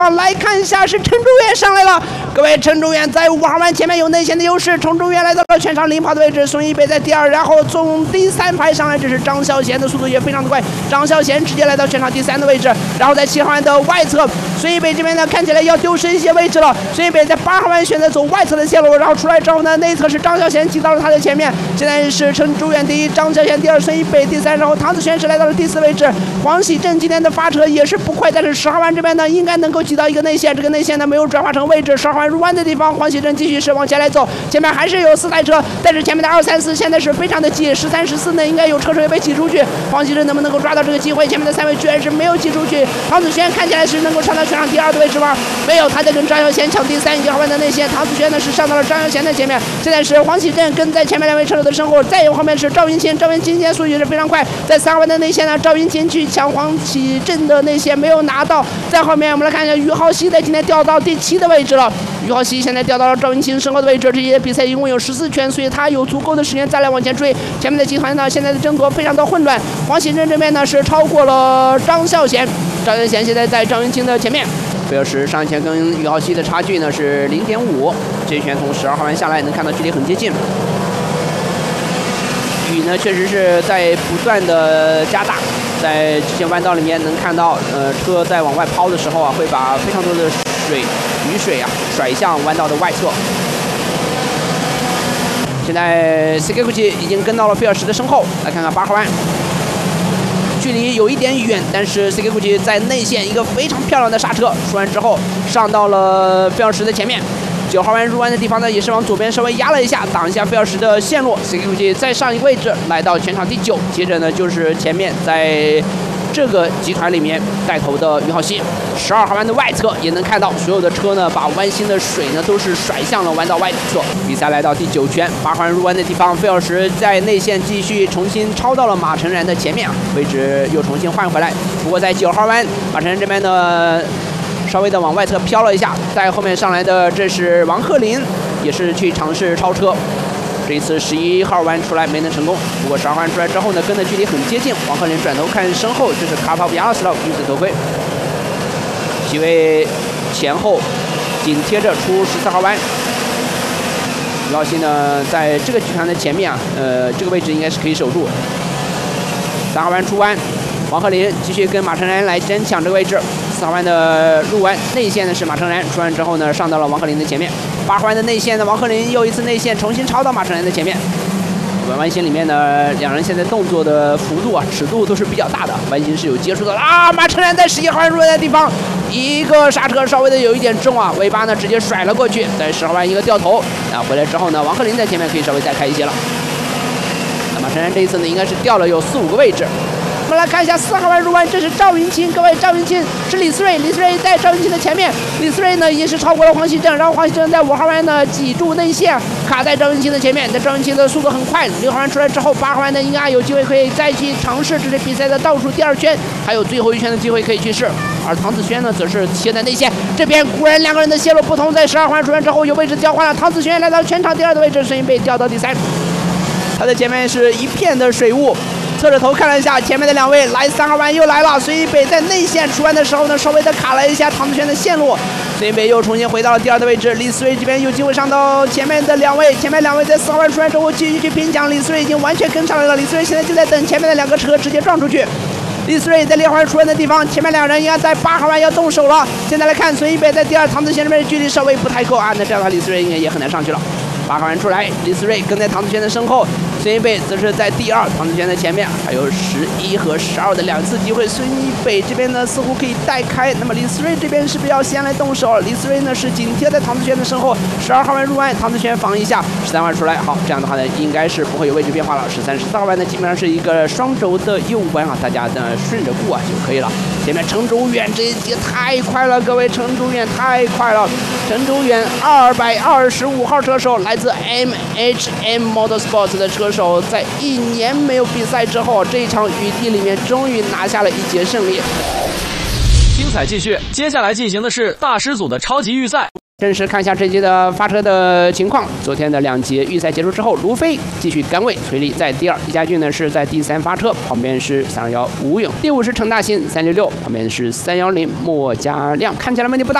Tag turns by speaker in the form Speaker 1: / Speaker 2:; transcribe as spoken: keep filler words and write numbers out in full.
Speaker 1: 来看一下，是陈竹元上来了。各位，陈竹元在五号弯前面有内线的优势，陈竹元来到了全场领跑的位置，孙一北在第二，然后从第三排上来，这是张孝贤的速度也非常的快，张孝贤直接来到全场第三的位置，然后在七号弯的外侧，孙一北这边呢看起来要丢失一些位置了，孙一北在八号弯选择走外侧的线路，然后出来之后呢，内侧是张孝贤挤到了他的前面，现在是陈竹元第一，张孝贤第二，孙一北第三，然后唐子轩是来到了第四位置，黄喜正今天的发车也是不快，但是十号弯这边呢应该能够挤到一个内线，这个内线呢没有转化成位置，十号弯入弯的地方，黄喜正继续是往前来走，前面还是有四台车，但是前面的二三四现在是非常的挤，十三十四呢应该有车手也被挤出去，黄喜正能不能够抓到这个机会？前面的三位居然是没有挤出去，唐子轩看起来是能够上到全场第二的位置吗？没有，他在跟张孝贤抢第三，一号弯的内线，唐子轩呢是上到了张孝贤的前面，现在是黄喜正跟在前面两位车手的身后，再有后面是赵云清，赵云清今天速度也是非常快，在三号弯的内线呢，赵云清去抢黄喜正的内线没有拿到，在后面我们来看一下于浩熙在今天掉到第七的位置了，于浩熙现在掉到了赵云清身后的位置，这些比赛一共有十四圈，所以他有足够的时间再来往前追。前面的集团呢，现在的争夺非常的混乱，黄喜正这边呢是超过了张孝贤，张孝贤现在在赵云清的前面。贝尔什上前跟于浩熙的差距呢是零点五，这一圈从十二号弯下来能看到距离很接近。雨呢确实是在不断的加大，在这些弯道里面能看到，呃，车在往外抛的时候啊，会把非常多的水、雨水啊甩向弯道的外侧。现在 C K 库奇已经跟到了贝尔什的身后，来看看八号弯，距离有一点远，但是 C K 库奇在内线一个非常漂亮的刹车，出弯之后上到了贝尔什的前面。九号弯入弯的地方呢，也是往左边稍微压了一下，挡一下贝尔什的线路。C K 库奇再上一个位置，来到全场第九。接着呢，就是前面在这个集团里面带头的于浩熙。十二号弯的外侧也能看到，所有的车呢，把弯心的水呢都是甩向了弯道外侧。比赛来到第九圈，八号弯入弯的地方，贝尔什在内线继续重新超到了马成然的前面啊，位置又重新换回来。不过在九号弯，马成然这边呢，稍微的往外侧飘了一下，在后面上来的这是王鹤林，也是去尝试超车。这一次十一号弯出来没能成功，不过十二号弯出来之后呢，跟的距离很接近。王鹤林转头看身后，这是卡帕布亚拉斯洛因此头盔，几位前后紧贴着出十四号弯。于浩熙呢，在这个集团的前面啊，呃，这个位置应该是可以守住。三号弯出弯，王鹤林继续跟马成然来争抢这个位置。四号弯的入弯内线呢是马成然，出弯之后呢上到了王鹤林的前面。八号弯的内线呢，王鹤林又一次内线重新超到马成然的前面。弯弯心里面呢，两人现在动作的幅度啊、尺度都是比较大的，弯心是有接触的啊。马成然在十一号弯入弯的地方，一个刹车稍微的有一点重啊，尾巴呢直接甩了过去，在十号弯一个掉头，啊回来之后呢，王鹤林在前面可以稍微再开一些了。那马成然这一次呢，应该是掉了有四五个位置。我们来看一下四号弯入弯，这是赵云清，各位，赵云清是李思睿，李思睿在赵云清的前面，李思睿呢也是超过了黄喜正，然后黄喜正在五号弯呢挤住内线，卡在赵云清的前面，但赵云清的速度很快，六号弯出来之后，八号弯呢应该有机会可以再去尝试，这是比赛的倒数第二圈，还有最后一圈的机会可以去试。而唐子轩呢则是切在内线，这边果然两个人的线路不同，在十二号弯出弯之后有位置交换了，唐子轩来到全场第二的位置，声音被调到第三，他的前面是一片的水雾。侧着头看了一下前面的两位，来三号弯又来了，孙一北在内线出弯的时候呢，稍微的卡了一下唐子轩的线路，孙一北又重新回到了第二的位置，李思睿这边有机会上到前面的两位，前面两位在四号弯出弯之后继续去拼抢，李思睿已经完全跟上来了，李思睿现在就在等前面的两个车直接撞出去。李思睿在六号弯出弯的地方，前面两人应该在八号弯要动手了。现在来看孙一北在第二，唐子轩这边的距离稍微不太够啊，那这样的话李思睿应该也很难上去了。八号弯出来，李思睿跟在唐子轩的身后，孙一北则是在第二，唐子轩的前面，还有十一和十二的两次机会，孙一北这边呢似乎可以带开，那么李思睿这边是不是要先来动手？李思睿呢是紧贴在唐子轩的身后，十二号弯入弯，唐子轩防一下，十三弯出来，好，这样的话呢应该是不会有位置变化了。十三、十四号弯呢基本上是一个双轴的右弯啊，大家呢顺着过啊就可以了。前面陈竹远这一节太快了，各位，陈竹远太快了，陈竹远二百二十五号车手，来自 M H M Motorsports 的车手，在一年没有比赛之后，这一场雨地里面终于拿下了一节胜利。
Speaker 2: 精彩继续，接下来进行的是大师组的超级预赛。
Speaker 1: 正式看一下这届的发车的情况。昨天的两节预赛结束之后，卢飞继续杆位，崔力在第二，李佳俊呢是在第三发车，旁边是三二幺吴勇，第五是陈大新三六六，旁边是三幺零莫家亮，看起来问题不大。